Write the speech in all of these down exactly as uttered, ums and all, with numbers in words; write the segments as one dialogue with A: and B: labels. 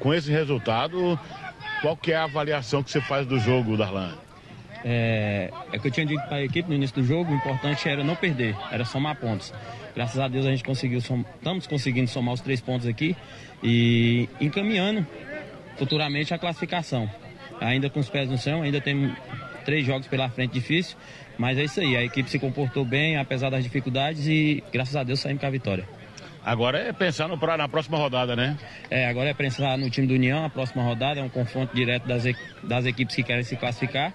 A: com esse resultado, qual que é a avaliação que você faz do jogo, Darlan?
B: É, é que eu tinha dito para a equipe no início do jogo, o importante era não perder, era somar pontos. Graças a Deus a gente conseguiu, som, estamos conseguindo somar os três pontos aqui e encaminhando futuramente a classificação. Ainda com os pés no chão, ainda tem três jogos pela frente difícil, mas é isso aí, a equipe se comportou bem, apesar das dificuldades e graças a Deus saímos com a vitória.
A: Agora é pensar no, na próxima rodada, né?
B: É, agora é pensar no time do União, a próxima rodada é um confronto direto das, das equipes que querem se classificar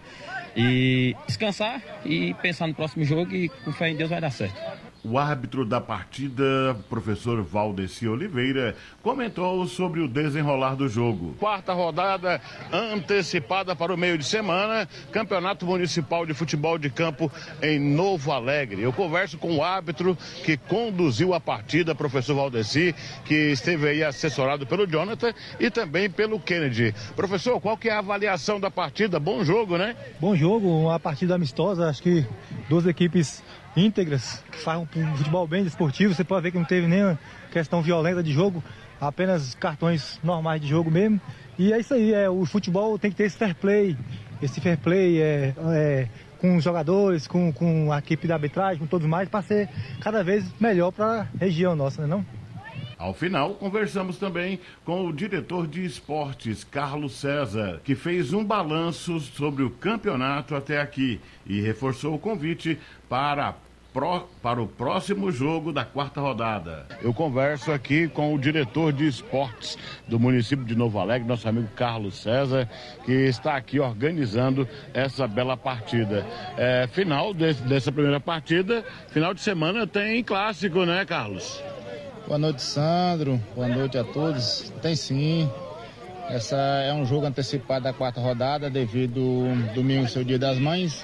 B: e descansar e pensar no próximo jogo e com fé em Deus vai dar certo.
A: O árbitro da partida, professor Valdeci Oliveira, comentou sobre o desenrolar do jogo. Quarta rodada antecipada para o meio de semana, Campeonato Municipal de Futebol de Campo em Novo Alegre. Eu converso com o árbitro que conduziu a partida, professor Valdeci, que esteve aí assessorado pelo Jonathan e também pelo Kennedy. Professor, qual que é a avaliação da partida? Bom jogo, né?
C: Bom jogo, uma partida amistosa, acho que duas equipes íntegras, que fazem um futebol bem desportivo. Você pode ver que não teve nenhuma questão violenta de jogo, apenas cartões normais de jogo mesmo. E é isso aí, é, o futebol tem que ter esse fair play, esse fair play é, é, com os jogadores, com, com a equipe da arbitragem, com todos mais, para ser cada vez melhor para a região nossa, não é não?
A: Ao final, conversamos também com o diretor de esportes, Carlos César, que fez um balanço sobre o campeonato até aqui e reforçou o convite para, pro, para o próximo jogo da quarta rodada. Eu converso aqui com o diretor de esportes do município de Novo Alegre, nosso amigo Carlos César, que está aqui organizando essa bela partida. É, final desse, dessa primeira partida, final de semana tem clássico, né, Carlos?
D: Boa noite, Sandro. Boa noite a todos. Tem sim. Essa é um jogo antecipado da quarta rodada, devido domingo ser o Dia das Mães.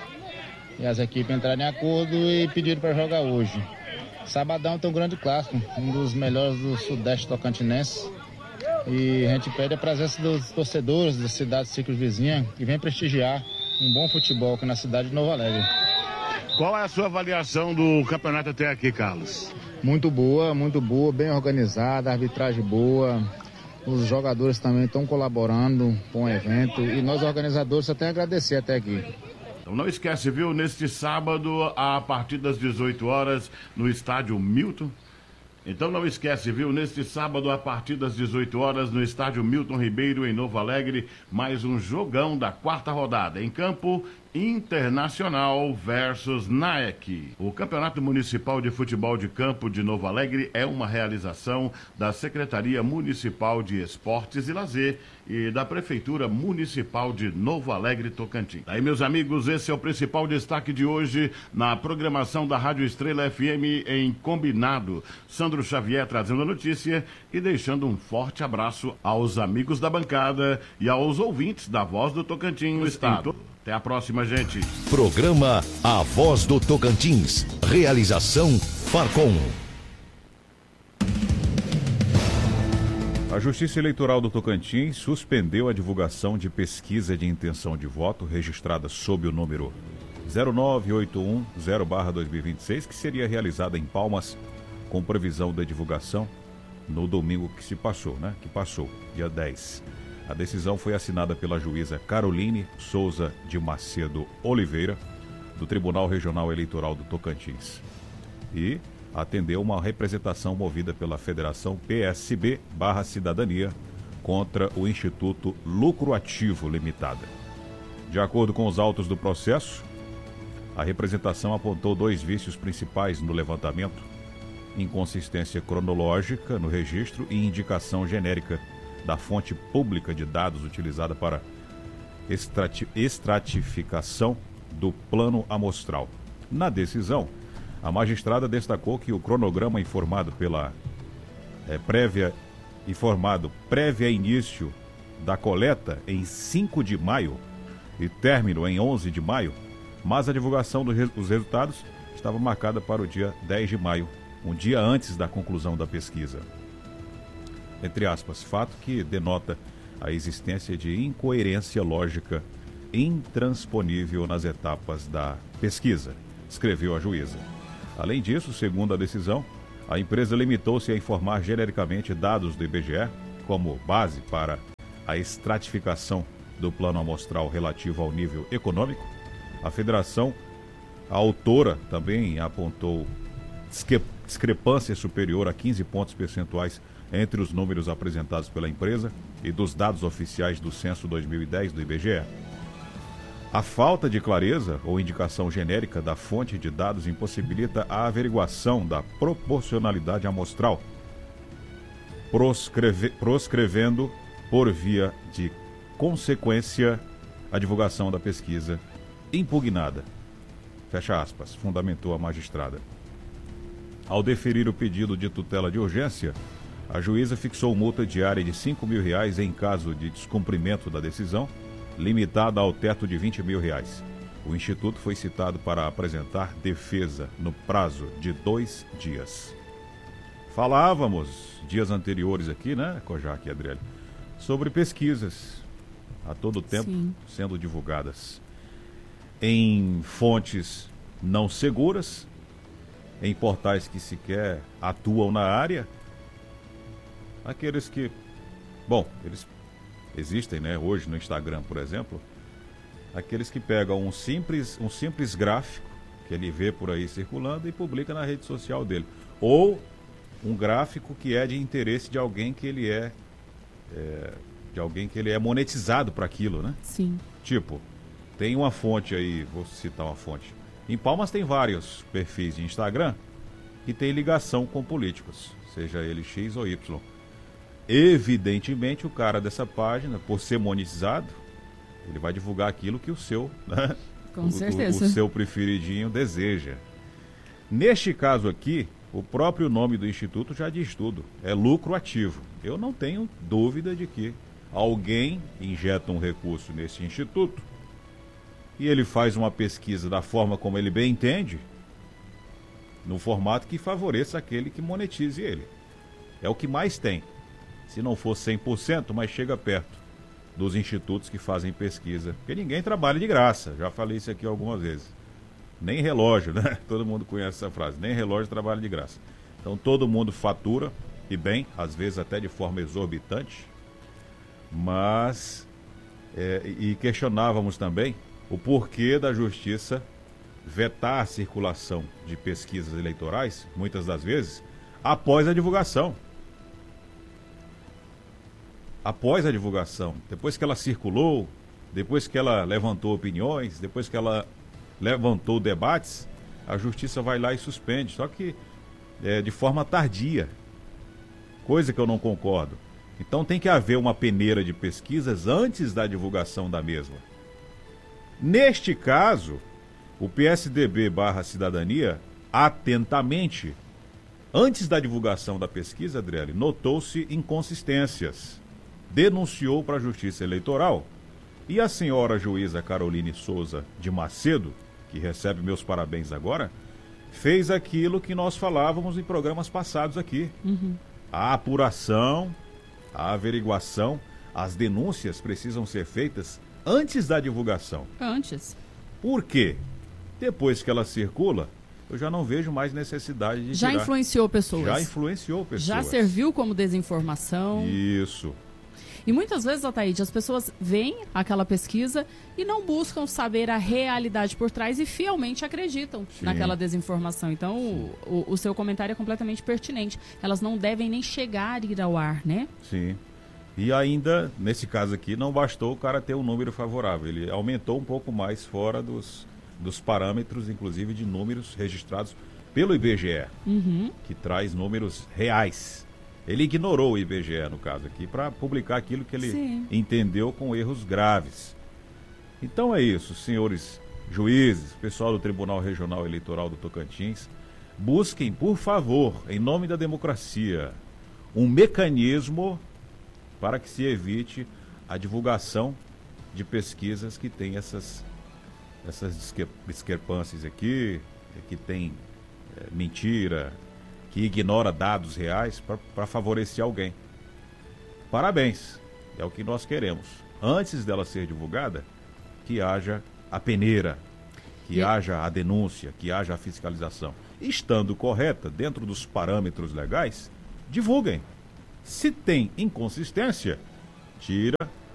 D: E as equipes entraram em acordo e pediram para jogar hoje. Sabadão tem um grande clássico, um dos melhores do Sudeste tocantinense. E a gente pede a presença dos torcedores das cidades circunvizinhas que vem prestigiar um bom futebol aqui na cidade de Novo Alegre.
A: Qual é a sua avaliação do campeonato até aqui, Carlos?
D: Muito boa, muito boa, bem organizada, arbitragem boa. Os jogadores também estão colaborando com o evento e nós organizadores só tem a agradecer até aqui.
A: Então não esquece, viu, neste sábado, a partir das dezoito horas, no estádio Milton. Então não esquece, viu, neste sábado, a partir das dezoito horas, no estádio Milton Ribeiro, em Novo Alegre, mais um jogão da quarta rodada. Em campo, Internacional versus N A E C. O Campeonato Municipal de Futebol de Campo de Novo Alegre é uma realização da Secretaria Municipal de Esportes e Lazer e da Prefeitura Municipal de Novo Alegre, Tocantins. Aí, meus amigos, esse é o principal destaque de hoje na programação da Rádio Estrela F M em Combinado. Sandro Xavier trazendo a notícia e deixando um forte abraço aos amigos da bancada e aos ouvintes da Voz do Tocantins no estado. Até a próxima, gente.
E: Programa A Voz do Tocantins. Realização Farcom.
F: A Justiça Eleitoral do Tocantins suspendeu a divulgação de pesquisa de intenção de voto registrada sob o número zero nove oito um zero barra dois mil e vinte e seis, que seria realizada em Palmas, com previsão da divulgação no domingo que se passou, né? Que passou, dia dez. A decisão foi assinada pela juíza Caroline Souza de Macedo Oliveira, do Tribunal Regional Eleitoral do Tocantins. E atendeu uma representação movida pela Federação P S B barra Cidadania contra o Instituto Lucro Ativo Limitada. De acordo com os autos do processo, a representação apontou dois vícios principais no levantamento: inconsistência cronológica no registro e indicação genérica da fonte pública de dados utilizada para estrati- estratificação do plano amostral. Na decisão, a magistrada destacou que o cronograma informado pela é, prévia informado prévia início da coleta em cinco de maio e término em onze de maio, mas a divulgação dos res- resultados estava marcada para o dia dez de maio, um dia antes da conclusão da pesquisa. Entre aspas, fato que denota a existência de incoerência lógica intransponível nas etapas da pesquisa, escreveu a juíza. Além disso, segundo a decisão, a empresa limitou-se a informar genericamente dados do I B G E como base para a estratificação do plano amostral relativo ao nível econômico, a federação, a autora, também apontou discrepância superior a quinze pontos percentuais entre os números apresentados pela empresa e dos dados oficiais do censo dois mil e dez do I B G E. A falta de clareza ou indicação genérica da fonte de dados impossibilita a averiguação da proporcionalidade amostral, proscreve, proscrevendo, por via de consequência, a divulgação da pesquisa impugnada. Fecha aspas, fundamentou a magistrada. Ao deferir o pedido de tutela de urgência, a juíza fixou multa diária de cinco mil reais em caso de descumprimento da decisão, limitada ao teto de vinte mil reais. O Instituto foi citado para apresentar defesa no prazo de dois dias. Falávamos dias anteriores aqui, né, Kojak e Adriele, sobre pesquisas a todo tempo Sim. sendo divulgadas em fontes não seguras, em portais que sequer atuam na área, aqueles que, bom, eles existem, né, hoje no Instagram, por exemplo, aqueles que pegam um simples, um simples gráfico que ele vê por aí circulando e publica na rede social dele, ou um gráfico que é de interesse de alguém que ele é, é de alguém que ele é monetizado para aquilo, né?
G: Sim.
F: Tipo, tem uma fonte aí, vou citar uma fonte. Em Palmas tem vários perfis de Instagram que tem ligação com políticos, seja ele X ou Y. Evidentemente, o cara dessa página, por ser monetizado, ele vai divulgar aquilo que o seu, né?
G: Com
F: o,
G: certeza.
F: O, o seu preferidinho deseja. Neste caso aqui, o próprio nome do Instituto já diz tudo. É lucro ativo. Eu não tenho dúvida de que alguém injeta um recurso nesse Instituto e ele faz uma pesquisa da forma como ele bem entende, no formato que favoreça aquele que monetize ele. É o que mais tem. Se não for cem por cento, mas chega perto dos institutos que fazem pesquisa. Porque ninguém trabalha de graça. Já falei isso aqui algumas vezes. Nem relógio, né? Todo mundo conhece essa frase. Nem relógio trabalha de graça. Então todo mundo fatura, e bem, às vezes até de forma exorbitante. Mas, é, e questionávamos também o porquê da justiça vetar a circulação de pesquisas eleitorais, muitas das vezes, após a divulgação. Após a divulgação, depois que ela circulou, depois que ela levantou opiniões, depois que ela levantou debates, a justiça vai lá e suspende, só que é, de forma tardia, coisa que eu não concordo. Então tem que haver uma peneira de pesquisas antes da divulgação da mesma. Neste caso, o P S D B barra Cidadania, atentamente, antes da divulgação da pesquisa, Adriele, notou-se inconsistências. Denunciou para a Justiça Eleitoral e a senhora juíza Caroline Souza de Macedo, que recebe meus parabéns agora, fez aquilo que nós falávamos em programas passados aqui.
G: Uhum.
F: A apuração, a averiguação, as denúncias precisam ser feitas antes da divulgação.
G: Antes.
F: Por quê? Depois que ela circula, eu já não vejo mais necessidade de
G: Já
F: tirar.
G: influenciou pessoas.
F: Já influenciou pessoas.
G: Já serviu como desinformação.
F: Isso.
G: E muitas vezes, Ataíde, as pessoas veem aquela pesquisa e não buscam saber a realidade por trás e fielmente acreditam
F: Sim.
G: naquela desinformação. Então, o, o, o seu comentário é completamente pertinente. Elas não devem nem chegar a ir ao ar, né?
F: Sim. E ainda, nesse caso aqui, não bastou o cara ter um número favorável. Ele aumentou um pouco mais fora dos, dos parâmetros, inclusive de números registrados pelo I B G E,
G: Uhum.
F: que traz números reais. Ele ignorou o I B G E, no caso aqui, para publicar aquilo que ele
G: Sim.
F: entendeu com erros graves. Então é isso, senhores juízes, pessoal do Tribunal Regional Eleitoral do Tocantins, busquem, por favor, em nome da democracia, um mecanismo para que se evite a divulgação de pesquisas que têm essas, essas discrepâncias aqui, que tem é, mentira, que ignora dados reais para favorecer alguém. Parabéns, é o que nós queremos. Antes dela ser divulgada, que haja a peneira, que
G: e...
F: haja a denúncia, que haja a fiscalização. Estando correta, dentro dos parâmetros legais, divulguem. Se tem inconsistência, tira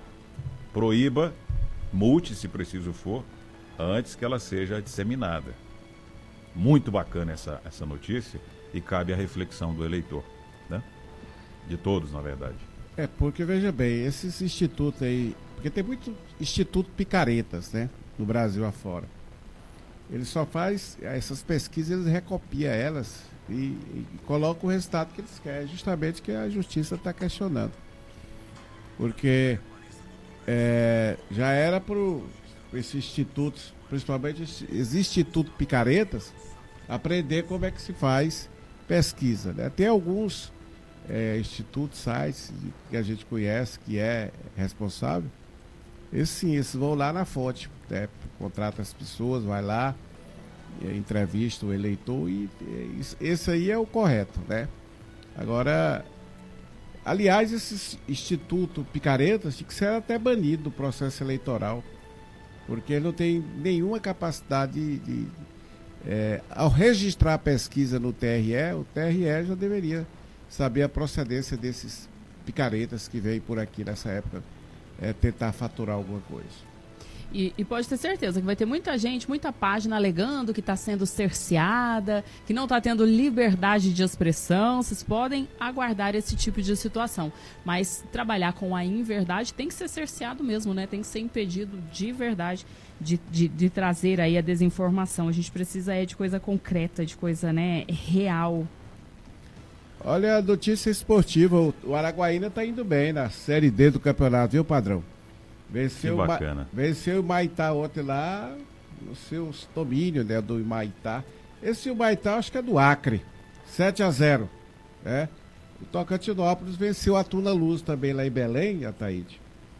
F: proíba, multe se preciso for, antes que ela seja disseminada. Muito bacana essa, essa notícia e cabe a reflexão do eleitor, né? De todos, na verdade.
H: É, porque veja bem, esses institutos aí, porque tem muito instituto picaretas, né, no Brasil afora. Ele só faz essas pesquisas, eles recopiam elas e, e colocam o resultado que eles querem, justamente que a justiça está questionando. Porque é, já era para esses institutos, principalmente esses institutos picaretas, aprender como é que se faz pesquisa, né? Tem alguns é, institutos, sites que a gente conhece, que é responsável. Esses sim, esses vão lá na fonte, né? Contrata as pessoas, vai lá, é, entrevista o eleitor e é, esse aí é o correto, né? Agora, aliás, esse instituto picaretas tinha que ser até banido do processo eleitoral, porque ele não tem nenhuma capacidade de, de é, ao registrar a pesquisa no T R E, o T R E já deveria saber a procedência desses picaretas que veio por aqui nessa época é, tentar faturar alguma coisa.
G: E, e pode ter certeza que vai ter muita gente, muita página alegando que está sendo cerceada, que não está tendo liberdade de expressão. Vocês podem aguardar esse tipo de situação. Mas trabalhar com a inverdade tem que ser cerceado mesmo, né? Tem que ser impedido de verdade de, de, de trazer aí a desinformação. A gente precisa é de coisa concreta, de coisa, né, real.
H: Olha a notícia esportiva. O, o Araguaína está indo bem na Série D do campeonato, viu, Padrão? Venceu,
F: que bacana.
H: Ma, venceu o Maitá ontem lá, no seu domínio, né, do Maitá. Esse o Maitá acho que é do Acre, sete a zero, né? O Tocantinópolis venceu a Tuna Luz também lá em Belém, Ataíde.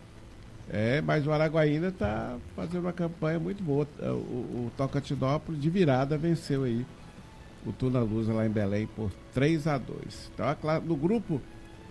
H: É, mas o Araguaína está fazendo uma campanha muito boa. O, o, o Tocantinópolis de virada venceu aí o Tuna Luz lá em Belém por três a dois. Então, no grupo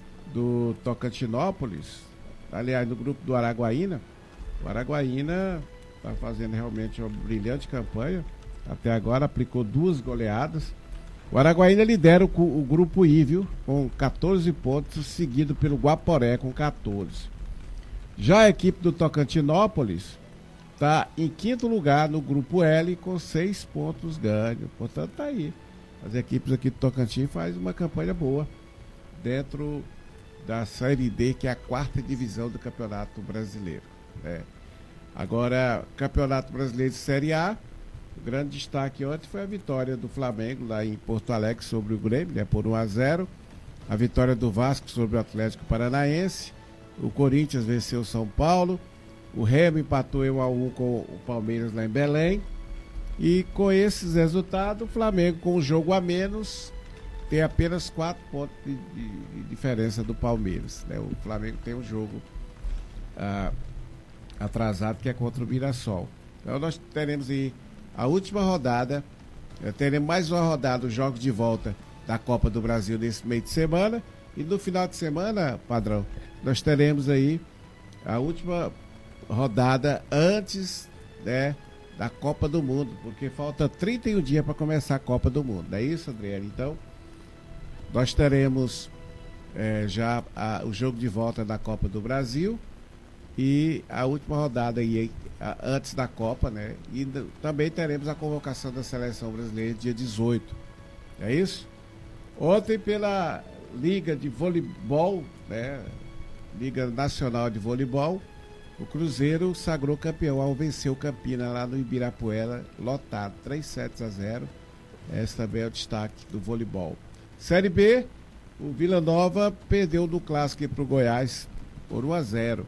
H: do Tocantinópolis, aliás, no grupo do Araguaína, o Araguaína está fazendo realmente uma brilhante campanha. Até agora aplicou duas goleadas. O Araguaína lidera o, o grupo I, viu? Com catorze pontos, seguido pelo Guaporé com catorze. Já a equipe do Tocantinópolis está em quinto lugar no grupo L com seis pontos ganhos. Portanto, está aí. As equipes aqui do Tocantins fazem uma campanha boa dentro da Série D, que é a quarta divisão do Campeonato Brasileiro, né? Agora, Campeonato Brasileiro de Série A, o grande destaque ontem foi a vitória do Flamengo lá em Porto Alegre sobre o Grêmio, né, por um a zero. A vitória do Vasco sobre o Atlético Paranaense. O Corinthians venceu o São Paulo. O Remo empatou em um a um com o Palmeiras lá em Belém. E com esses resultados, o Flamengo, com um jogo a menos, tem apenas quatro pontos de, de, de diferença do Palmeiras, né? O Flamengo tem um jogo ah, atrasado, que é contra o Mirassol. Então nós teremos aí a última rodada, eh, teremos mais uma rodada, os jogos de volta da Copa do Brasil nesse meio de semana. E no final de semana, Padrão, nós teremos aí a última rodada antes, né, da Copa do Mundo, porque falta trinta e um dias para começar a Copa do Mundo. Não é isso, Adriano? Então, nós teremos é, já a, o jogo de volta da Copa do Brasil e a última rodada aí, a, antes da Copa, né? E d- também teremos a convocação da Seleção Brasileira dia dezoito. É isso? Ontem, pela Liga de Voleibol, né? Liga Nacional de Voleibol, o Cruzeiro sagrou campeão ao vencer o Campina lá no Ibirapuera, lotado, três sets a zero. Esse também é o destaque do voleibol. Série B, o Vila Nova perdeu no clássico para o Goiás por um a zero.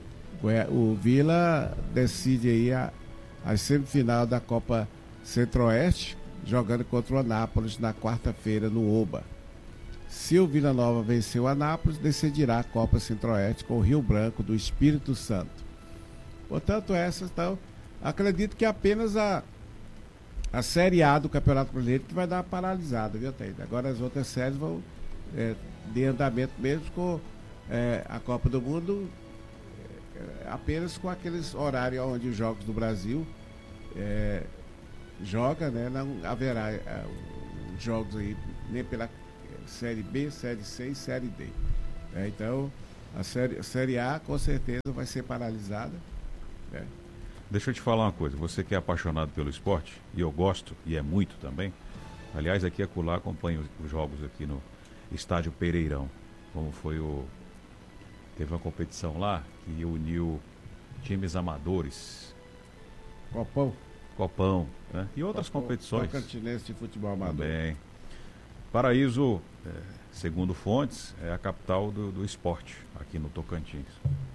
H: O Vila decide aí a, a semifinal da Copa Centro-Oeste, jogando contra o Anápolis na quarta-feira no Oba. Se o Vila Nova vencer o Anápolis, decidirá a Copa Centro-Oeste com o Rio Branco do Espírito Santo. Portanto, essas estão. Acredito que apenas a, a Série A do Campeonato Brasileiro que vai dar uma paralisada, viu, Taída? Agora as outras séries vão é, de andamento mesmo com é, a Copa do Mundo, é, apenas com aqueles horários onde os Jogos do Brasil é, joga, né? Não haverá é, os jogos aí nem pela Série B, Série C e Série D. É, então, a série, a série A com certeza vai vai ser paralisada. Né?
F: Deixa eu te falar uma coisa, você que é apaixonado pelo esporte, e eu gosto, e é muito também, aliás, aqui e acolá acompanho os jogos aqui no Estádio Pereirão, como foi o... Teve uma competição lá que uniu times amadores.
H: Copão.
F: Copão, né? E outras
H: Copão,
F: competições.
H: Tocantinense de futebol amador.
F: Também. Paraíso, é, segundo fontes, é a capital do, do esporte aqui no Tocantins.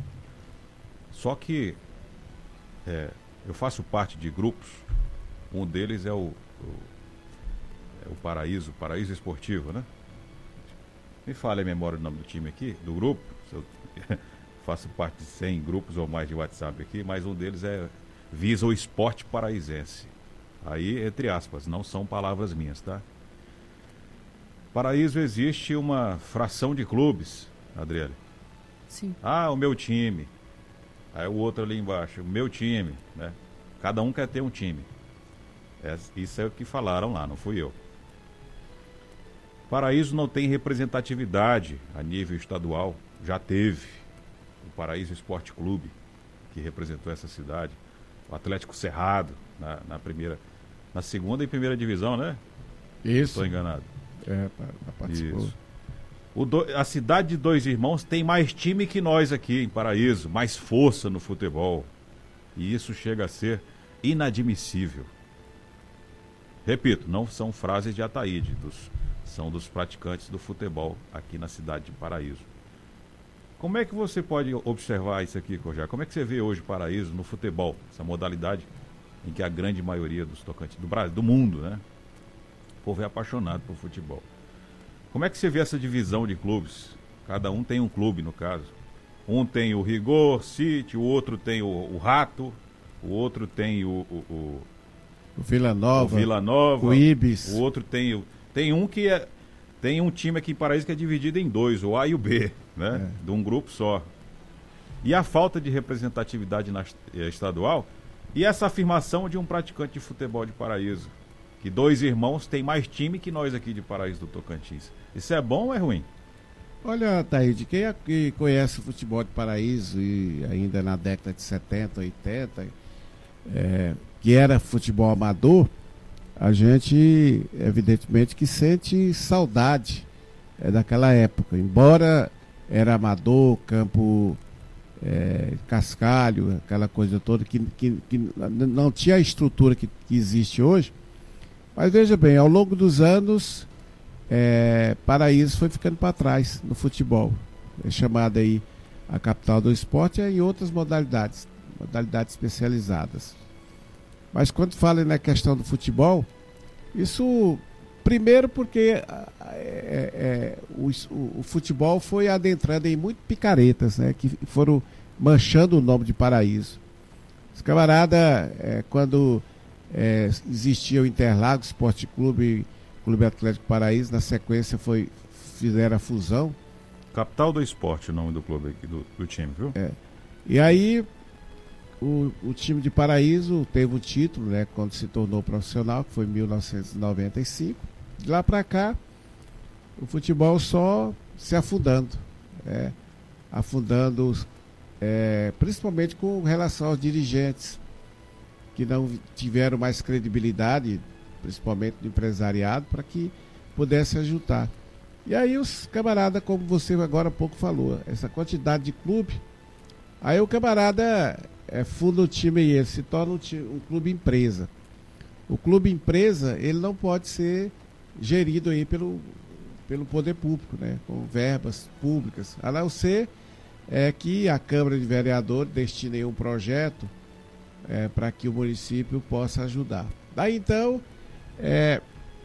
F: Só que é, eu faço parte de grupos, um deles é o, o, é o Paraíso, Paraíso Esportivo, né? Me fale a memória do nome do time aqui, do grupo. Eu faço parte de cem grupos ou mais de WhatsApp aqui, mas um deles é visa o esporte paraisense. Aí, entre aspas, não são palavras minhas, tá? Paraíso existe uma fração de clubes, Adriele.
G: Sim.
F: Ah, o meu time. Aí o outro ali embaixo, o meu time, né? Cada um quer ter um time. É, isso é o que falaram lá, não fui eu. Paraíso não tem representatividade a nível estadual. Já teve o Paraíso Esporte Clube, que representou essa cidade. O Atlético Cerrado, na, na primeira, na segunda e primeira divisão, né?
H: Isso.
F: Estou enganado.
H: É, participou.
F: Isso. O do, a cidade de Dois Irmãos tem mais time que nós aqui em Paraíso, mais força no futebol. E isso chega a ser inadmissível. Repito, não são frases de Ataíde, dos, são dos praticantes do futebol aqui na cidade de Paraíso. Como é que você pode observar isso aqui, Cojá? Como é que você vê hoje Paraíso no futebol, essa modalidade em que a grande maioria dos tocantes do Brasil, do mundo, né? O povo é apaixonado por futebol. Como é que você vê essa divisão de clubes? Cada um tem um clube, no caso. Um tem o Rigor City, o outro tem o, o Rato, o outro tem o... o, o
H: O Vila Nova.
F: O Vila Nova.
H: O Ibis.
F: O outro tem o... Tem um que é... Tem um time aqui em Paraíso que é dividido em dois, o A e o B, né? É. De um grupo só. E a falta de representatividade na, eh, estadual e essa afirmação de um praticante de futebol de Paraíso, que Dois Irmãos tem mais time que nós aqui de Paraíso do Tocantins. Isso é bom ou é ruim?
H: Olha, Taíde, quem é que conhece o futebol de Paraíso e ainda na década de setenta, oitenta, é, que era futebol amador, a gente, evidentemente, que sente saudade é, daquela época. Embora era amador, campo é, cascalho, aquela coisa toda, que, que, que não tinha a estrutura que, que existe hoje. Mas veja bem, ao longo dos anos, é, Paraíso foi ficando para trás no futebol. É chamada aí a capital do esporte e em outras modalidades, modalidades especializadas. Mas quando fala na questão do futebol, isso, primeiro porque é, é, o, o futebol foi adentrando em muito picaretas, né, que foram manchando o nome de Paraíso. Os camaradas, é, quando é, existia o Interlagos Esporte Clube, Clube Atlético Paraíso, na sequência foi, fizeram a fusão.
F: Capital do Esporte, o nome do clube aqui, do, do time, viu?
H: É. E aí O, o time de Paraíso teve o título, né, quando se tornou profissional, que foi em mil novecentos e noventa e cinco. De lá para cá, o futebol só se afundando, né, afundando, é, principalmente com relação aos dirigentes, que não tiveram mais credibilidade, principalmente do empresariado, para que pudesse ajudar. E aí os camaradas, como você agora há pouco falou, essa quantidade de clube, aí o camarada... É, funda o time e ele se torna um, time, um clube empresa. O clube empresa, ele não pode ser gerido aí pelo, pelo poder público, né, com verbas públicas, a não ser é, que a Câmara de Vereadores destine um projeto é, para que o município possa ajudar. Daí então é,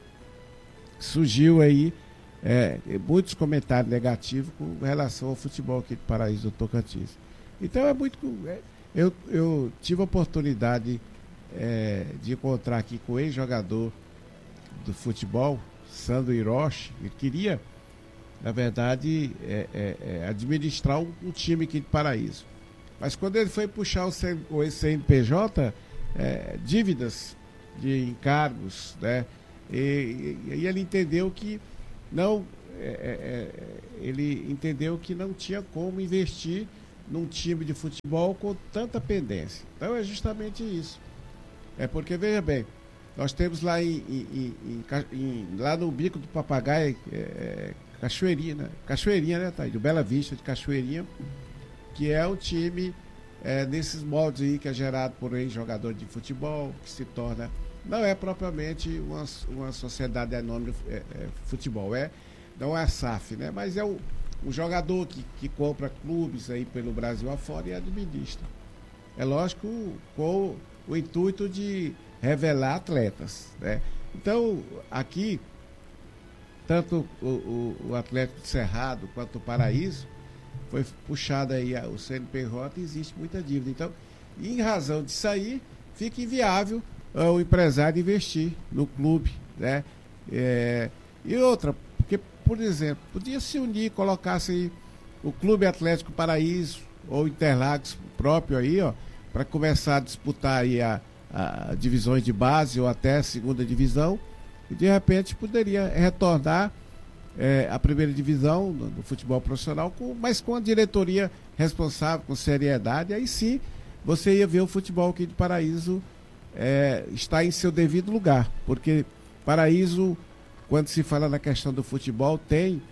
H: surgiu aí é, muitos comentários negativos com relação ao futebol aqui de Paraíso do Tocantins. Então é muito... É, Eu, eu tive a oportunidade é, de encontrar aqui com o ex-jogador do futebol, Sandro Hiroshi. Ele queria, na verdade, é, é, é, administrar um, um time aqui de Paraíso. Mas quando ele foi puxar o, C, o C N P J, é, dívidas de encargos, né? E, e, e ele entendeu que não, é, é, ele entendeu que não tinha como investir num time de futebol com tanta pendência. Então é justamente isso. É porque, veja bem, nós temos lá, em, em, em, em, lá no Bico do Papagaio, é, Cachoeirinha, né? Cachoeirinha, né, Thaís? Do Bela Vista de Cachoeirinha, que é um time é, nesses moldes aí que é gerado por aí, jogador de futebol, que se torna... Não é propriamente uma, uma sociedade anônima é, é, futebol, é, não é a S A F, né? Mas é o, o jogador que, que compra clubes aí pelo Brasil afora e administra. É lógico, com o intuito de revelar atletas, né? Então, aqui, tanto o, o, o Atlético de Cerrado quanto o Paraíso, foi puxado aí o C N P J e existe muita dívida. Então, em razão disso aí, fica inviável o empresário investir no clube, né? É, e outra, porque, por exemplo, podia se unir, colocasse aí o Clube Atlético Paraíso ou Interlagos próprio aí, ó, para começar a disputar aí a, a divisões de base ou até a segunda divisão, e de repente poderia retornar é, a primeira divisão do, do futebol profissional, com, mas com a diretoria responsável, com seriedade. Aí sim você ia ver o futebol aqui de Paraíso É, está em seu devido lugar, porque Paraíso, quando se fala na questão do futebol, tem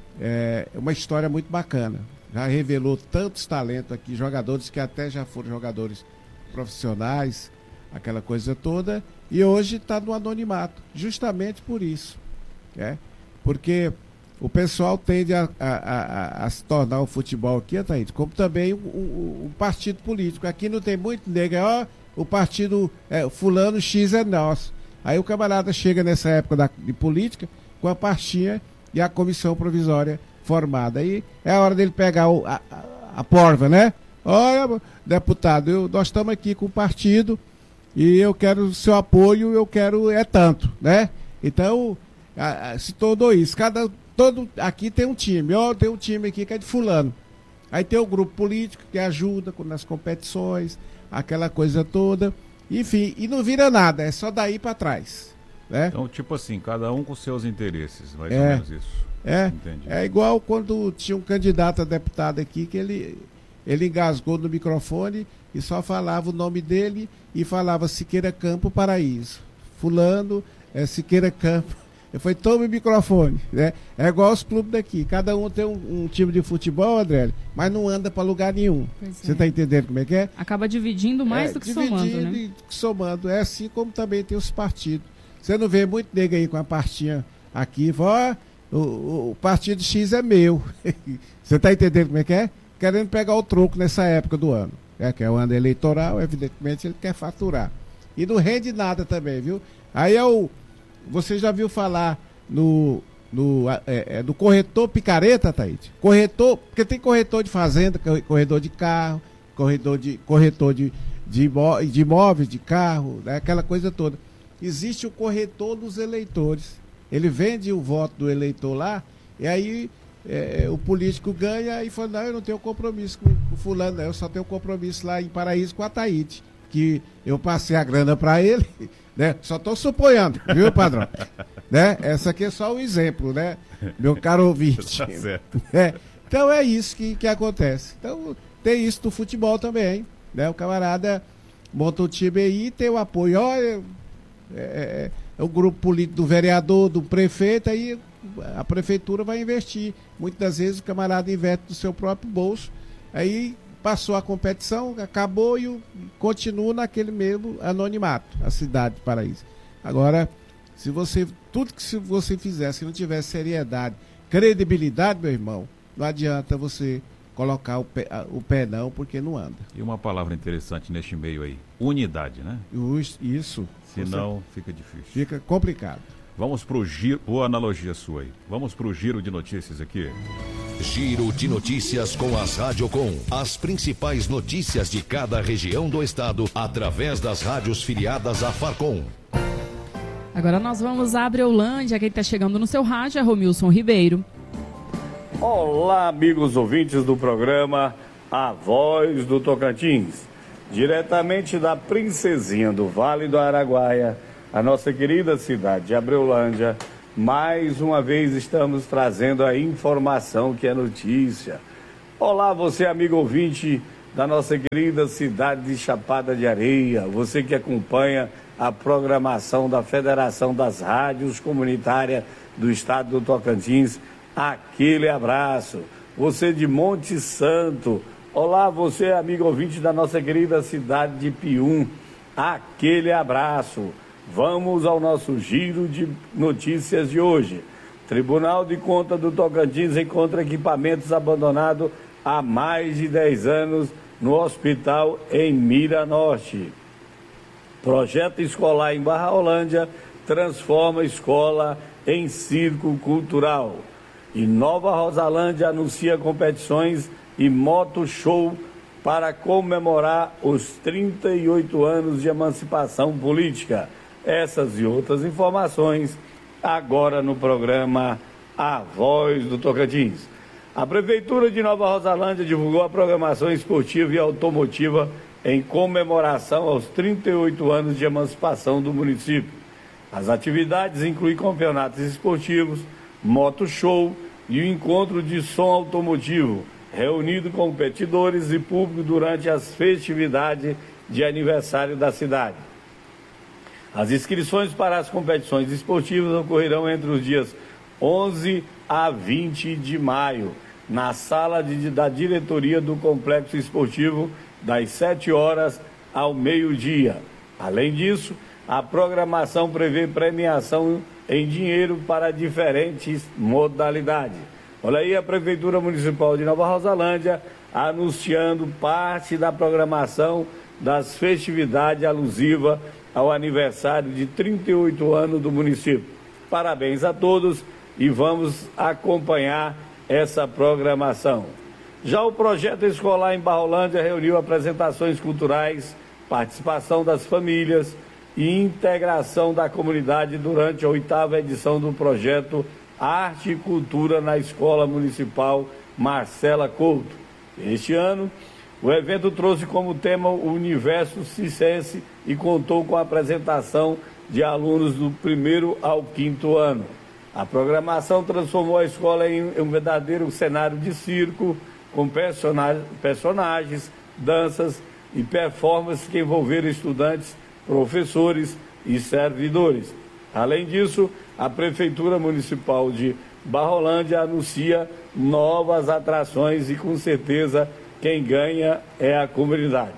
H: é, uma história muito bacana, já revelou tantos talentos aqui, jogadores que até já foram jogadores profissionais, aquela coisa toda, e hoje está no anonimato, justamente por isso, né? Porque o pessoal tende a, a, a, a se tornar o futebol aqui, Thaís, como também um, um, um partido político. Aqui não tem muito nega, ó, o partido é, fulano X é nosso. Aí o camarada chega nessa época da, de política com a pastinha e a comissão provisória formada. Aí é a hora dele pegar o, a, a, a porva, né? Olha, deputado, eu, nós estamos aqui com o partido e eu quero o seu apoio, eu quero é tanto, né? Então, a, a, se tornou isso. Cada, todo, aqui tem um time, ó, tem um time aqui que é de fulano. Aí tem o grupo político que ajuda nas competições, aquela coisa toda, enfim, e não vira nada, é só daí para trás, né?
F: Então, tipo assim, cada um com seus interesses, mais
H: é,
F: ou menos isso.
H: É,
F: Entendi.
H: É igual quando tinha um candidato a deputado aqui que ele, ele engasgou no microfone e só falava o nome dele e falava Siqueira Campo Paraíso. Fulano é Siqueira Campo. Eu falei, tome o microfone, né? É igual os clubes daqui. Cada um tem um, um time de futebol, André, mas não anda para lugar nenhum. Você está é. entendendo como é que é?
G: Acaba dividindo mais é, do que somando, né?
H: E somando. É assim como também tem os partidos. Você não vê muito nego aí com a pastinha aqui, ó, o, o, o partido X é meu. Você está entendendo como é que é? Querendo pegar o troco nessa época do ano. É que é o ano eleitoral, evidentemente ele quer faturar. E não rende nada também, viu? Aí é o... Você já viu falar no, no, é, é, do corretor picareta, Thaís? Corretor, porque tem corretor de fazenda, corretor de carro, corretor de, corretor de, de, imó, de imóveis, de carro, né, aquela coisa toda. Existe o corretor dos eleitores. Ele vende o voto do eleitor lá, e aí é, o político ganha e fala, não, eu não tenho compromisso com o fulano, não, eu só tenho compromisso lá em Paraíso com a Thaís, que eu passei a grana para ele... Né? Só estou suponhando, viu, padrão? Né? Essa aqui é só um exemplo, né? Meu caro ouvinte.
F: Tá certo.
H: É. Então é isso que, que acontece. Então tem isso do futebol também, né? O camarada monta o time aí e tem o apoio. Olha, é, é, é o grupo político do vereador, do prefeito, aí a prefeitura vai investir. Muitas das vezes o camarada investe do seu próprio bolso, aí passou a competição, acabou e o, continua naquele mesmo anonimato, a cidade de Paraíso. Agora, se você, tudo que se você fizer, se não tiver seriedade, credibilidade, meu irmão, não adianta você colocar o pé, o pé não, porque não anda.
F: E uma palavra interessante neste meio aí, unidade, né?
H: Isso.
F: Senão fica difícil.
H: Fica complicado.
F: Vamos para o giro, boa analogia sua aí, vamos para o giro de notícias aqui.
E: Giro de notícias com as Rádio Com. As principais notícias de cada região do estado através das rádios filiadas à Farcom.
G: Agora nós vamos a Abreulândia. Quem está chegando no seu rádio é Romilson Ribeiro.
I: Olá, amigos ouvintes do programa A Voz do Tocantins. Diretamente da Princesinha do Vale do Araguaia, a nossa querida cidade de Abreulândia. Mais uma vez estamos trazendo a informação que é notícia. Olá, você amigo ouvinte da nossa querida cidade de Chapada de Areia, você que acompanha a programação da Federação das Rádios Comunitárias do Estado do Tocantins, aquele abraço. Você de Monte Santo, olá, você amigo ouvinte da nossa querida cidade de Pium, aquele abraço. Vamos ao nosso giro de notícias de hoje. Tribunal de Contas do Tocantins encontra equipamentos abandonados há mais de dez anos no hospital em Miranorte. Projeto escolar em Barra Holândia transforma escola em circo cultural. E Nova Rosalândia anuncia competições e moto show para comemorar os trinta e oito anos de emancipação política. Essas e outras informações agora no programa A Voz do Tocantins. A Prefeitura de Nova Rosalândia divulgou a programação esportiva e automotiva em comemoração aos trinta e oito anos de emancipação do município. As atividades incluem campeonatos esportivos, moto show e o encontro de som automotivo, reunido competidores e público durante as festividades de aniversário da cidade. As inscrições para as competições esportivas ocorrerão entre os dias onze a vinte de maio, na sala de, da diretoria do Complexo Esportivo, das sete horas ao meio-dia. Além disso, a programação prevê premiação em dinheiro para diferentes modalidades. Olha aí a Prefeitura Municipal de Nova Rosalândia anunciando parte da programação das festividades alusivas ao aniversário de trinta e oito anos do município. Parabéns a todos e vamos acompanhar essa programação. Já o projeto escolar em Barra Holândia reuniu apresentações culturais, participação das famílias e integração da comunidade durante a oitava edição do projeto Arte e Cultura na Escola Municipal Marcela Couto. Este ano, o evento trouxe como tema o universo circense e contou com a apresentação de alunos do primeiro ao quinto ano. A programação transformou a escola em um verdadeiro cenário de circo, com personagens, danças e performances que envolveram estudantes, professores e servidores. Além disso, a Prefeitura Municipal de Barra Holândia anuncia novas atrações e, com certeza, quem ganha é a comunidade.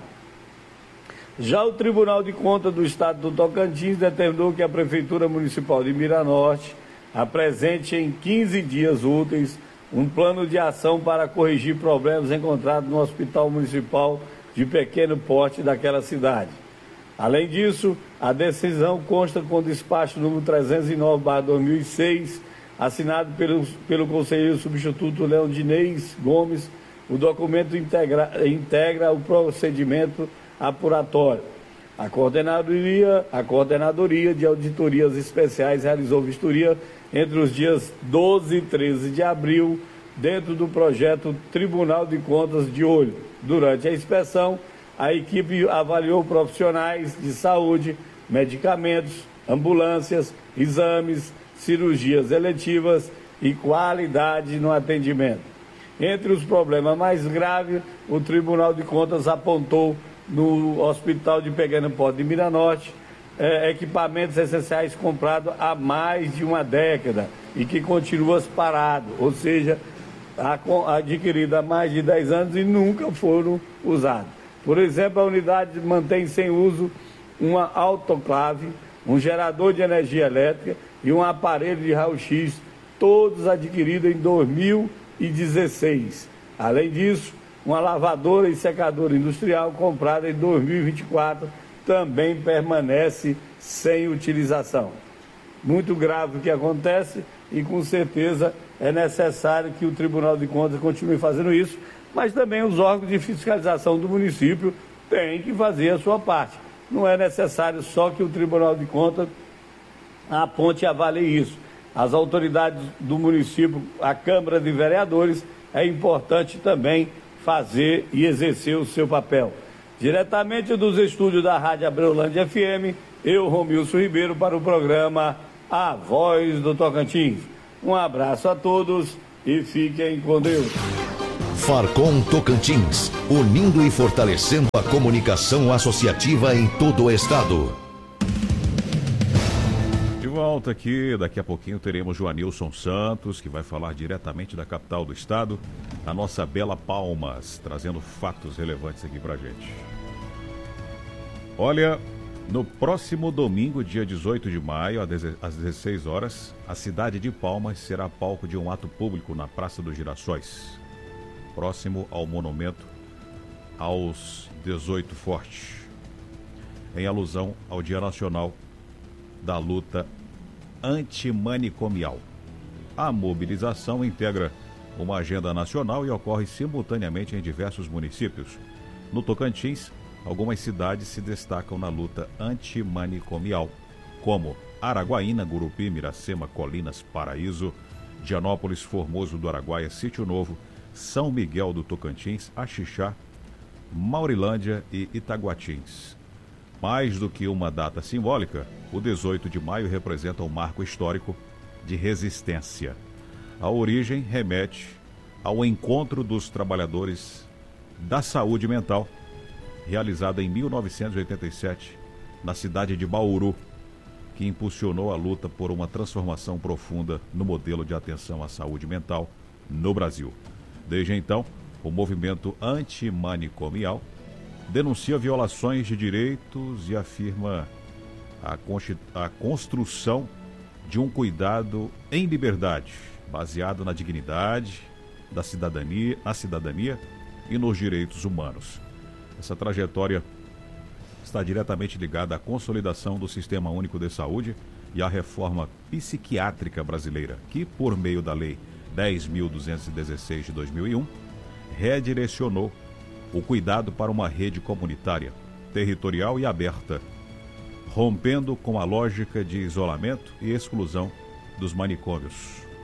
I: Já o Tribunal de Contas do Estado do Tocantins determinou que a Prefeitura Municipal de Miranorte apresente em quinze dias úteis um plano de ação para corrigir problemas encontrados no Hospital Municipal de pequeno porte daquela cidade. Além disso, a decisão consta com o despacho número trezentos e nove barra dois mil e seis, assinado pelo, pelo conselheiro substituto Leondinês Gomes. O documento integra, integra o procedimento apuratório. A coordenadoria, a coordenadoria de auditorias especiais realizou vistoria entre os dias doze e treze de abril, dentro do projeto Tribunal de Contas de Olho. Durante a inspeção, a equipe avaliou profissionais de saúde, medicamentos, ambulâncias, exames, cirurgias eletivas e qualidade no atendimento. Entre os problemas mais graves, o Tribunal de Contas apontou no Hospital de Pequeno Porte de Miranorte eh, equipamentos essenciais comprados há mais de uma década e que continuam parados, ou seja, adquiridos há mais de dez anos e nunca foram usados. Por exemplo, a unidade mantém sem uso uma autoclave, um gerador de energia elétrica e um aparelho de raio-x, todos adquiridos em dois mil e dezesseis. Além disso, uma lavadora e secadora industrial comprada em dois mil e vinte e quatro também permanece sem utilização. Muito grave o que acontece e, com certeza, é necessário que o Tribunal de Contas continue fazendo isso, mas também os órgãos de fiscalização do município têm que fazer a sua parte. Não é necessário só que o Tribunal de Contas aponte e avalie isso. As autoridades do município, a Câmara de Vereadores, é importante também fazer e exercer o seu papel. Diretamente dos estúdios da Rádio Abreulândia F M, eu, Romilson Ribeiro, para o programa A Voz do Tocantins. Um abraço a todos e fiquem com Deus.
E: Farcom Tocantins, unindo e fortalecendo a comunicação associativa em todo o estado.
F: De volta aqui, daqui a pouquinho teremos Joanilson Santos, que vai falar diretamente da capital do estado, a nossa bela Palmas, trazendo fatos relevantes aqui pra gente. Olha, no próximo domingo, dia dezoito de maio, às dezesseis horas, a cidade de Palmas será palco de um ato público na Praça dos Girassóis, próximo ao monumento aos dezoito Fortes, em alusão ao Dia Nacional da Luta Antimanicomial. A mobilização integra uma agenda nacional e ocorre simultaneamente em diversos municípios. No Tocantins, algumas cidades se destacam na luta antimanicomial, como Araguaína, Gurupi, Miracema, Colinas, Paraíso, Dianópolis, Formoso do Araguaia, Sítio Novo, São Miguel do Tocantins, Axixá, Maurilândia e Itaguatins. Mais do que uma data simbólica, o dezoito de maio representa um marco histórico de resistência. A origem remete ao encontro dos trabalhadores da saúde mental, realizado em mil novecentos e oitenta e sete, na cidade de Bauru, que impulsionou a luta por uma transformação profunda no modelo de atenção à saúde mental no Brasil. Desde então, o movimento antimanicomial denuncia violações de direitos e afirma a, a construção de um cuidado em liberdade, baseado na dignidade, da cidadania, na cidadania e nos direitos humanos. Essa trajetória está diretamente ligada à consolidação do Sistema Único de Saúde e à reforma psiquiátrica brasileira, que, por meio da Lei dez mil duzentos e dezesseis de dois mil e um, redirecionou o cuidado para uma rede comunitária, territorial e aberta, rompendo com a lógica de isolamento e exclusão dos manicômios.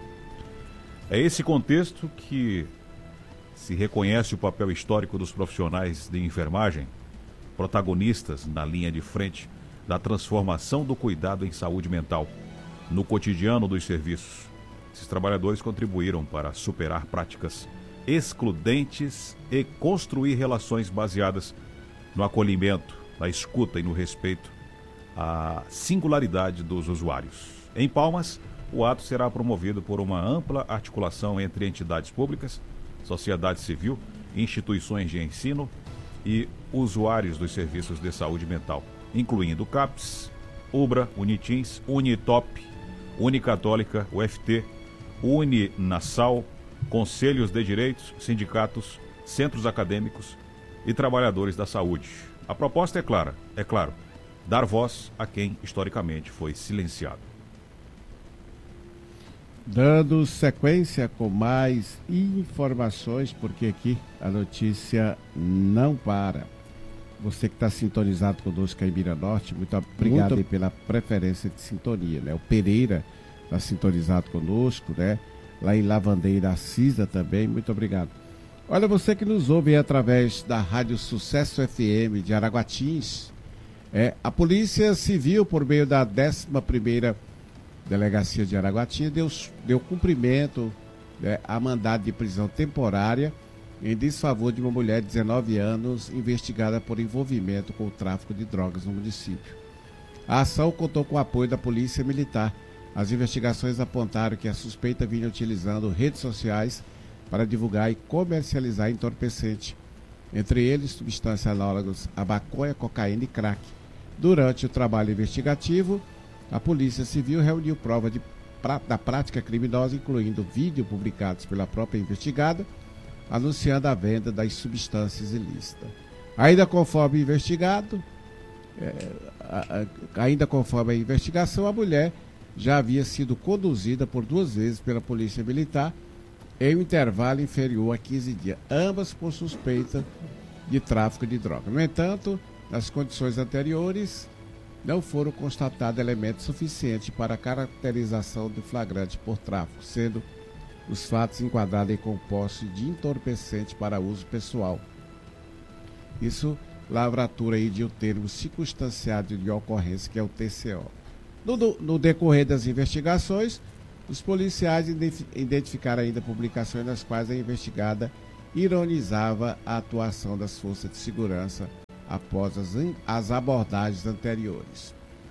F: É esse contexto que se reconhece o papel histórico dos profissionais de enfermagem, protagonistas na linha de frente da transformação do cuidado em saúde mental no cotidiano dos serviços. Esses trabalhadores contribuíram para superar práticas excludentes e construir relações baseadas no acolhimento, na escuta e no respeito à singularidade dos usuários. Em Palmas, o ato será promovido por uma ampla articulação entre entidades públicas, sociedade civil, instituições de ensino e usuários dos serviços de saúde mental, incluindo CAPS, UBRA, Unitins, Unitop, Unicatólica, U F T, Uninasal, conselhos de direitos, sindicatos, centros acadêmicos e trabalhadores da saúde. A proposta é clara, é claro, dar voz a quem historicamente foi silenciado.
H: Dando sequência com mais informações, porque aqui a notícia não para. Você que está sintonizado conosco aí em Mira Norte, muito obrigado muito... pela preferência de sintonia, né? O Pereira está sintonizado conosco, né? Lá em Lavandeira, Cisa também, muito obrigado. Olha, você que nos ouve através da Rádio Sucesso F M de Araguatins, é, a Polícia Civil, por meio da décima primeira Delegacia de Araguatins, deu, deu cumprimento, né, a mandado de prisão temporária em desfavor de uma mulher de dezenove anos investigada por envolvimento com o tráfico de drogas no município. A ação contou com o apoio da Polícia Militar. As investigações apontaram que a suspeita vinha utilizando redes sociais para divulgar e comercializar entorpecente, entre eles substâncias análogas a maconha, cocaína e crack. Durante o trabalho investigativo, a Polícia Civil reuniu prova de, pra, da prática criminosa, incluindo vídeos publicados pela própria investigada, anunciando a venda das substâncias ilícitas. Ainda conforme investigado, é, a, a, ainda conforme a investigação, a mulher já havia sido conduzida por duas vezes pela Polícia Militar em um intervalo inferior a quinze dias, ambas por suspeita de tráfico de droga. No entanto, nas condições anteriores, não foram constatados elementos suficientes para a caracterização do flagrante por tráfico, sendo os fatos enquadrados em posse de entorpecente para uso pessoal. Isso, lavratura aí de um termo circunstanciado de ocorrência, que é o T C O. No, no decorrer das investigações, os policiais identificaram ainda publicações nas quais a investigada ironizava a atuação das forças de segurança após as, as abordagens anteriores.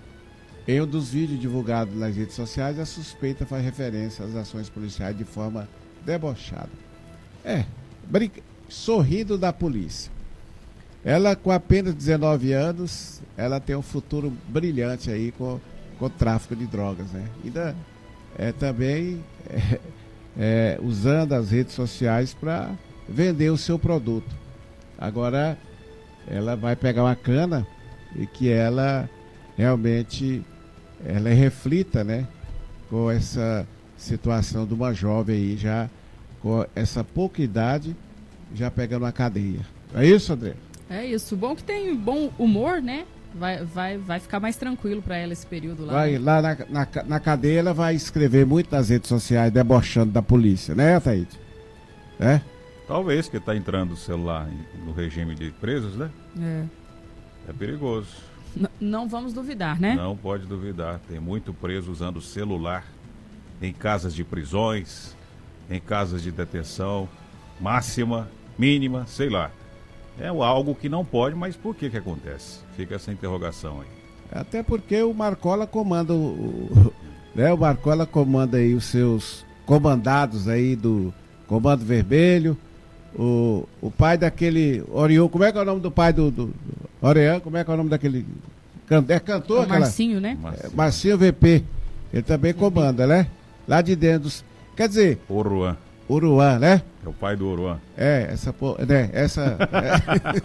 H: Em um dos vídeos divulgados nas redes sociais, a suspeita faz referência às ações policiais de forma debochada. É, brinca, sorrindo da polícia. Ela, com apenas dezenove anos, ela tem um futuro brilhante aí com, com o tráfico de drogas, né? Ainda é, também é, é, usando as redes sociais para vender o seu produto. Agora, ela vai pegar uma cana e que ela realmente ela reflita, né, com essa situação de uma jovem aí, já com essa pouca idade, já pegando uma cadeia. É isso, André?
G: É isso. Bom que tem bom humor, né? Vai, vai, vai ficar mais tranquilo para ela esse período lá.
H: Vai,
G: né?
H: Lá na, na, na cadeia ela vai escrever muito nas redes sociais, debochando da polícia, né, Thaíde? É?
F: Talvez, que está entrando o celular no regime de presos, né?
G: É.
F: É perigoso.
G: N- não vamos duvidar, né?
F: Não pode duvidar. Tem muito preso usando celular em casas de prisões, em casas de detenção, máxima, mínima, sei lá. É algo que não pode, mas por que que acontece? Fica essa interrogação aí.
H: Até porque o Marcola comanda o, o, né, o Marcola comanda aí os seus comandados aí do Comando Vermelho, o, o pai daquele Orion, como é que é o nome do pai do, do, do Orion, como é que é o nome daquele can, é cantor?
G: O
H: aquela,
G: Marcinho, né?
H: É, Marcinho V P, ele também comanda, né? Lá de dentro dos, quer dizer...
F: Oruan.
H: Uruan, né?
F: É o pai do Oruan.
H: É, essa, né, essa... é.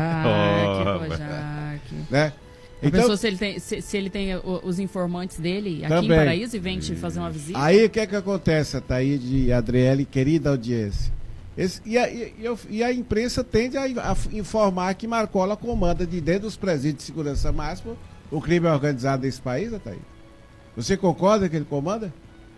G: Kojak, Kojak.
H: Né?
G: Então, pensou se ele tem, se, se ele tem o, os informantes dele aqui
H: também.
G: Em Paraíso e vem te fazer uma visita?
H: Aí o que é que acontece, Thaíde e Adriele, querida audiência? Esse, e, a, e, e a imprensa tende a, a informar que Marcola comanda de dentro dos presídios de segurança máxima o crime organizado desse país, Thaíde? Você concorda que ele comanda?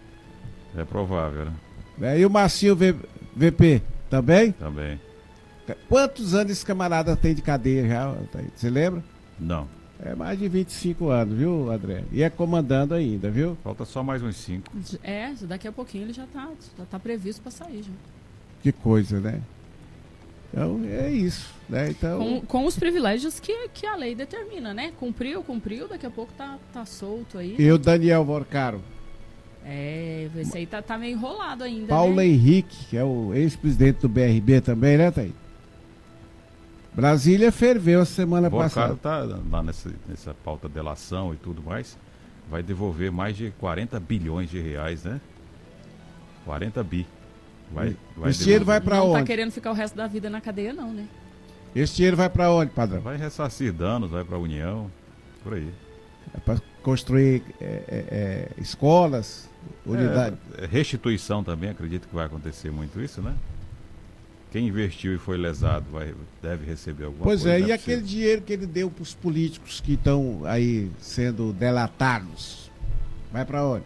F: É provável, né?
H: É, e o Marcinho v, VP também?
F: Também.
H: Quantos anos esse camarada tem de cadeia já, Thaíde? Você lembra?
F: Não.
H: É mais de vinte e cinco anos, viu, André? E é comandando ainda, viu?
F: Falta só mais uns cinco.
G: É, daqui a pouquinho ele já está já tá previsto para sair, já.
H: Que coisa, né? Então, é isso, né? Então...
G: Com, com os privilégios que, que a lei determina, né? Cumpriu, cumpriu, daqui a pouco tá, tá solto aí.
H: E o Daniel Vorcaro?
G: É, esse aí tá, tá meio enrolado ainda,
H: Paulo
G: né?
H: Henrique, que é o ex-presidente do B R B também, né, Thaí? Brasília ferveu a semana
F: o
H: passada.
F: O cara tá lá nessa, nessa pauta de delação e tudo mais, vai devolver mais de quarenta bilhões de reais, né? quarenta bi. Vai, vai
H: Esse dinheiro vai pra
G: não
H: onde?
G: Não tá querendo ficar o resto da vida na cadeia, não, né?
H: Esse dinheiro vai pra onde, padrão?
F: Vai ressarcir danos, vai pra União, por aí.
H: É pra construir é, é, é, escolas, unidades.
F: É, restituição também, acredito que vai acontecer muito isso, né? Quem investiu e foi lesado vai, deve receber alguma
H: pois
F: coisa.
H: Pois é, e
F: é
H: aquele dinheiro que ele deu para os políticos que estão aí sendo delatados, vai para onde?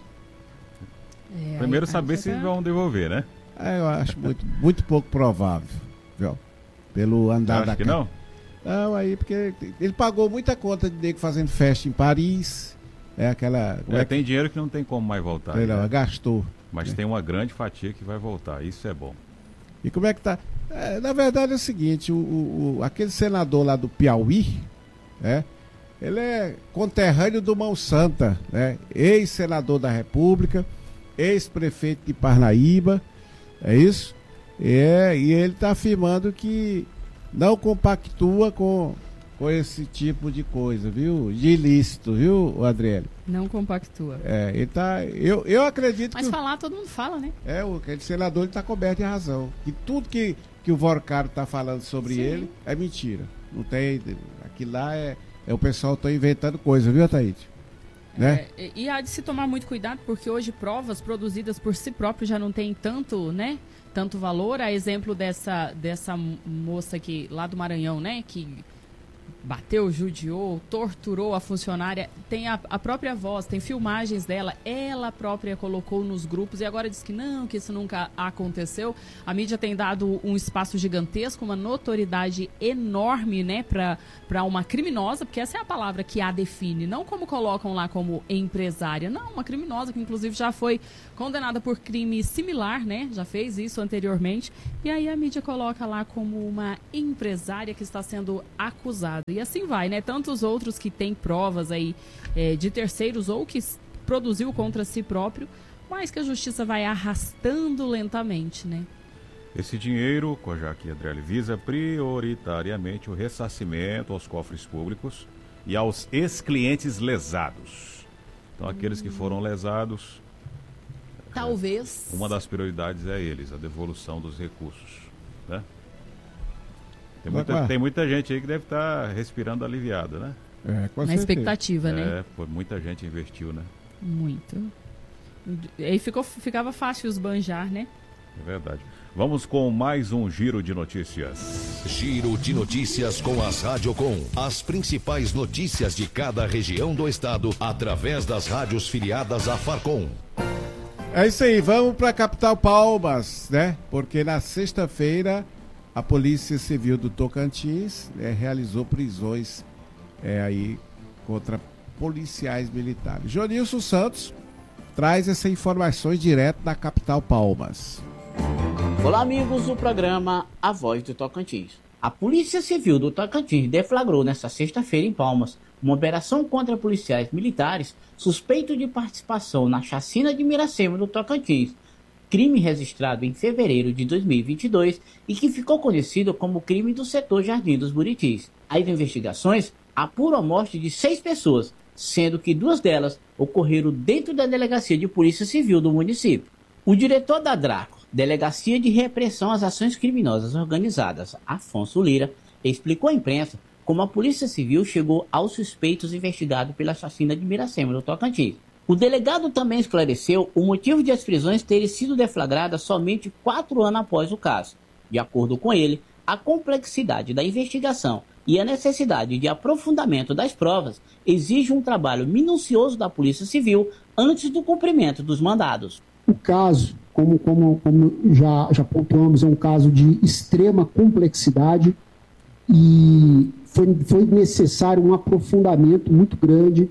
G: É,
F: Primeiro
G: aí,
F: saber
G: aí
F: se
G: tá...
F: vão devolver, né?
H: É, eu acho muito, muito pouco provável, viu? Pelo andar
F: Acho
H: da
F: que
H: casa.
F: não?
H: Não, aí porque ele pagou muita conta de nego fazendo festa em Paris, é aquela...
F: É,
H: é
F: tem que... dinheiro que não tem como mais voltar.
H: Não,
F: né?
H: gastou.
F: Mas
H: né?
F: tem uma grande fatia que vai voltar, isso é bom.
H: E como é que tá? É, na verdade é o seguinte, o, o, o, aquele senador lá do Piauí, né? Ele é conterrâneo do Mão Santa, né? Ex-senador da República, ex-prefeito de Parnaíba, é isso? É, e ele está afirmando que não compactua com, com esse tipo de coisa, viu? De ilícito, viu, Adriele?
G: Não compactua.
H: É, ele tá. Eu, eu acredito
G: Mas
H: que.
G: Mas falar, todo mundo fala, né?
H: É, o aquele senador está coberto de razão. Que tudo que, que o Vorcaro está falando sobre Sim. ele é mentira. Não tem. Aquilo lá é. é o pessoal está inventando coisa, viu, Thaíde? Né?
G: É, e há de se tomar muito cuidado, porque hoje provas produzidas por si próprio já não tem tanto, né? Tanto valor. A exemplo dessa, dessa moça aqui, lá do Maranhão, né? Que bateu, judiou, torturou a funcionária. Tem a, a própria voz, tem filmagens dela, ela própria colocou nos grupos e agora diz que não, que isso nunca aconteceu. A mídia tem dado um espaço gigantesco, uma notoriedade enorme, né, para uma criminosa, porque essa é a palavra que a define, não como colocam lá como empresária, não, uma criminosa que inclusive já foi condenada por crime similar, né, já fez isso anteriormente, e aí a mídia coloca lá como uma empresária que está sendo acusada. E assim vai, né? Tantos outros que têm provas aí é, de terceiros ou que produziu contra si próprio, mas que a justiça vai arrastando lentamente, né?
F: Esse dinheiro, Kojak e Adriele, visa prioritariamente o ressarcimento aos cofres públicos e aos ex-clientes lesados. Então, aqueles que foram lesados...
G: Talvez...
F: É, uma das prioridades é eles, a devolução dos recursos, né? Tem muita, tem muita gente aí que deve estar respirando aliviada, né?
H: É, com
G: Na
H: certeza.
G: expectativa, né?
F: É, pô, muita gente investiu, né?
G: Muito. Aí ficou, ficava fácil esbanjar, né?
F: É verdade. Vamos com mais um Giro de Notícias.
E: Giro de Notícias com as Rádio Com. As principais notícias de cada região do estado através das rádios filiadas à Farcom.
H: É isso aí, vamos para a capital Palmas, né? Porque na sexta-feira a Polícia Civil do Tocantins é, realizou prisões é, aí contra policiais militares. Jonilson Santos traz essas informações direto da capital Palmas.
J: Olá, amigos do programa A Voz do Tocantins. A Polícia Civil do Tocantins deflagrou nesta sexta-feira em Palmas uma operação contra policiais militares suspeitos de participação na chacina de Miracema do Tocantins, crime registrado em fevereiro de dois mil e vinte e dois e que ficou conhecido como crime do setor Jardim dos Buritis. As investigações apuram a morte de seis pessoas, sendo que duas delas ocorreram dentro da Delegacia de Polícia Civil do município. O diretor da DRACO, Delegacia de Repressão às Ações Criminosas Organizadas, Afonso Lira, explicou à imprensa como a Polícia Civil chegou aos suspeitos investigados pela chacina de Miracema do Tocantins. O delegado também esclareceu o motivo de as prisões terem sido deflagradas somente quatro anos após o caso. De acordo com ele, a complexidade da investigação e a necessidade de aprofundamento das provas exige um trabalho minucioso da Polícia Civil antes do cumprimento dos mandados.
K: O caso, como, como, como já, já pontuamos, é um caso de extrema complexidade e foi, foi necessário um aprofundamento muito grande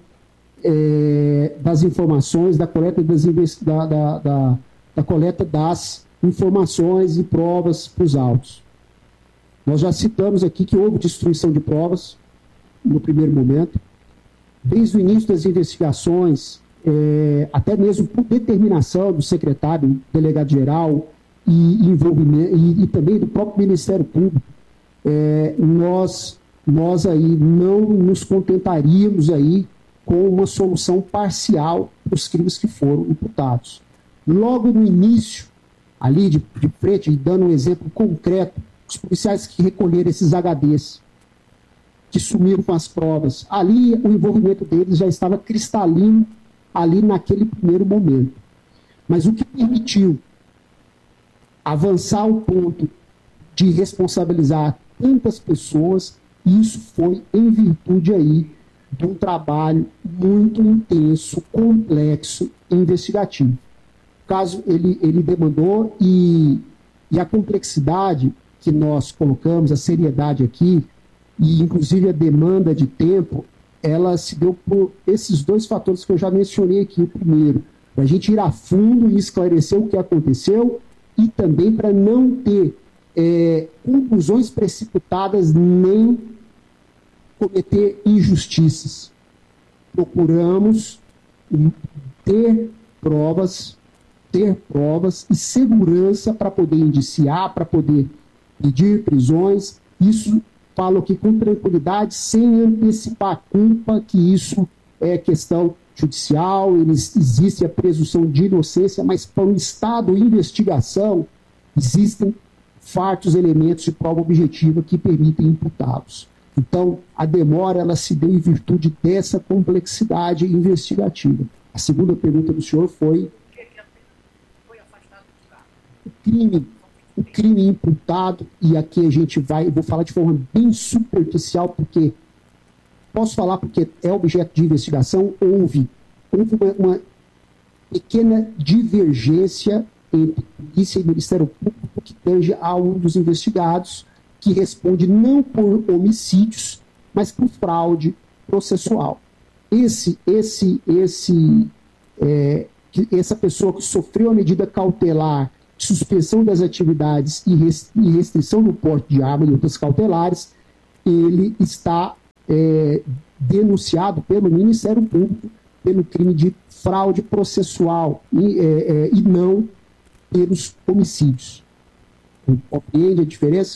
K: É, das informações, da coleta das, da, da, da, da coleta das informações e provas para os autos. Nós já citamos aqui que houve destruição de provas no primeiro momento. Desde o início das investigações, é, até mesmo por determinação do secretário, delegado-geral e, envolvimento, e, e também do próprio Ministério Público, é, nós, nós aí não nos contentaríamos aí com uma solução parcial para os crimes que foram imputados. Logo no início, ali de, de frente, dando um exemplo concreto, os policiais que recolheram esses H Ds, que sumiram com as provas, ali o envolvimento deles já estava cristalino ali naquele primeiro momento. Mas o que permitiu avançar ao ponto de responsabilizar tantas pessoas, isso foi em virtude aí de um trabalho muito intenso, complexo e investigativo. O caso ele, ele demandou e, e a complexidade que nós colocamos, a seriedade aqui, e inclusive a demanda de tempo, ela se deu por esses dois fatores que eu já mencionei aqui. O primeiro, para a gente ir a fundo e esclarecer o que aconteceu e também para não ter é, conclusões precipitadas nem cometer injustiças. Procuramos ter provas, ter provas e segurança para poder indiciar, para poder pedir prisões. Isso falo aqui com tranquilidade, sem antecipar a culpa, que isso é questão judicial, eles, existe a presunção de inocência, mas para o Estado investigação existem fartos elementos de prova objetiva que permitem imputá-los. Então, a demora ela se deu em virtude dessa complexidade investigativa. A segunda pergunta do senhor foi o crime, o crime imputado, e aqui a gente vai, eu vou falar de forma bem superficial, porque posso falar porque é objeto de investigação, houve, houve uma, uma pequena divergência entre polícia e Ministério Público que tange a um dos investigados, que responde não por homicídios, mas por fraude processual. Esse, esse, esse, é, essa pessoa que sofreu a medida cautelar, suspensão das atividades e restrição do porte de arma e outras cautelares, ele está é, denunciado pelo Ministério Público pelo crime de fraude processual e, é, é, e não pelos homicídios. Compreende a diferença?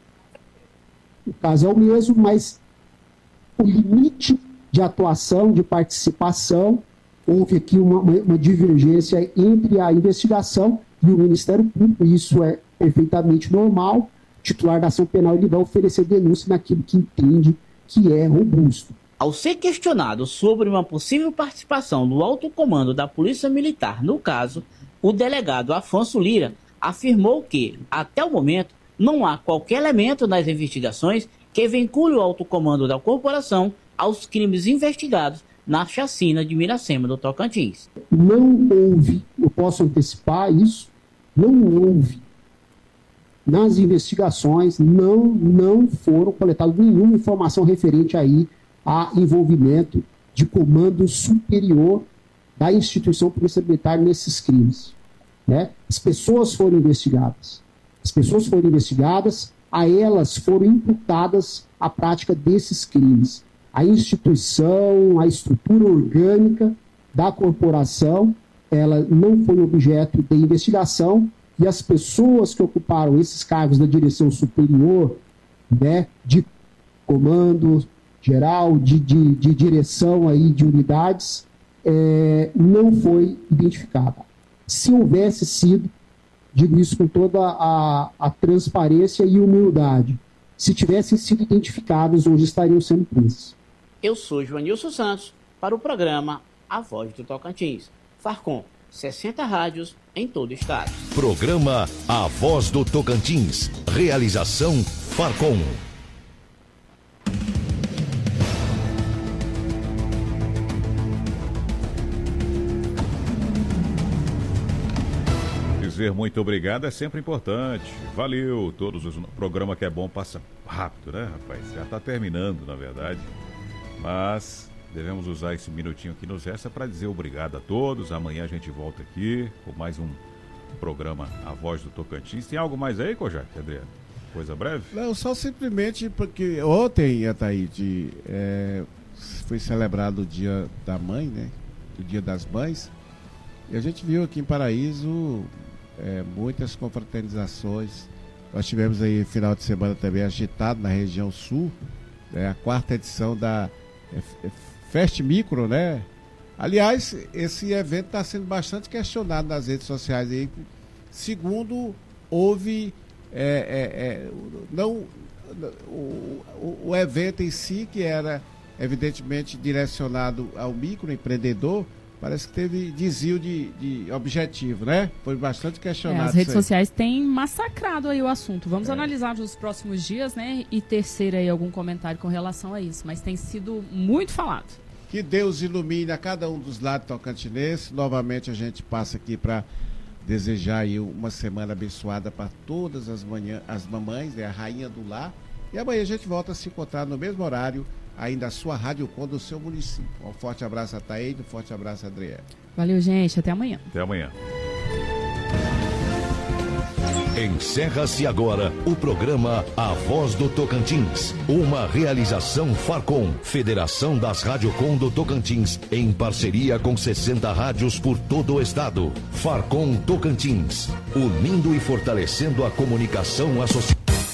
K: O caso é o mesmo, mas o limite de atuação, de participação, houve aqui uma, uma, uma divergência entre a investigação e o Ministério Público, e isso é perfeitamente normal. O titular da ação penal ele vai oferecer denúncia naquilo que entende que é robusto.
J: Ao ser questionado sobre uma possível participação do alto comando da Polícia Militar no caso, o delegado Afonso Lira afirmou que, até o momento, não há qualquer elemento nas investigações que vincule o alto comando da corporação aos crimes investigados na chacina de Miracema, do Tocantins.
K: Não houve, eu posso antecipar isso, não houve, nas investigações, não, não foram coletadas nenhuma informação referente aí a envolvimento de comando superior da instituição Polícia Militar nesses crimes. Né? As pessoas foram investigadas. As pessoas foram investigadas, a elas foram imputadas a prática desses crimes. A instituição, a estrutura orgânica da corporação, ela não foi objeto de investigação, e as pessoas que ocuparam esses cargos da direção superior, né, de comando geral, de, de, de direção aí de unidades, é, não foi identificada. Se houvesse sido, digo isso com toda a, a transparência e humildade, se tivessem sido identificados, hoje estariam sendo presos.
J: Eu sou Joanilson Santos, para o programa A Voz do Tocantins. Farcom, sessenta rádios em todo o estado.
E: Programa A Voz do Tocantins. Realização Farcom.
F: Dizer muito obrigado é sempre importante. Valeu, todos os... O programa que é bom passa rápido, né, rapaz? Já está terminando, na verdade. Mas devemos usar esse minutinho que nos resta para dizer obrigado a todos. Amanhã a gente volta aqui com mais um programa A Voz do Tocantins. Tem algo mais aí, Kojak, Adriano? Coisa breve?
H: Não, só simplesmente porque ontem, Ataíde, é, foi celebrado o Dia da Mãe, né? O Dia das Mães. E a gente viu aqui em Paraíso é, muitas confraternizações. Nós tivemos aí final de semana também agitado na região sul, né? A quarta edição da Fest Micro, né? Aliás, esse evento está sendo bastante questionado nas redes sociais aí. Segundo, houve é, é, é, não, o, o, o evento em si, que era evidentemente direcionado ao microempreendedor, parece que teve desvio de, de objetivo, né? Foi bastante questionado.
G: É, as redes sociais têm massacrado aí o assunto. Vamos é. analisar nos próximos dias, né? E tecer aí algum comentário com relação a isso. Mas tem sido muito falado.
H: Que Deus ilumine a cada um dos lados tocantinenses. Novamente a gente passa aqui para desejar aí uma semana abençoada para todas as, manhã, as mamães, né? A rainha do lar. E amanhã a gente volta a se encontrar no mesmo horário, ainda a sua Rádio Com do seu município. Um forte abraço a Taíde, um forte abraço a Adriana.
G: Valeu, gente. Até amanhã.
F: Até amanhã.
E: Encerra-se agora o programa A Voz do Tocantins. Uma realização Farcom, Federação das Rádio Com do Tocantins, em parceria com sessenta rádios por todo o estado. Farcom Tocantins, unindo e fortalecendo a comunicação associada.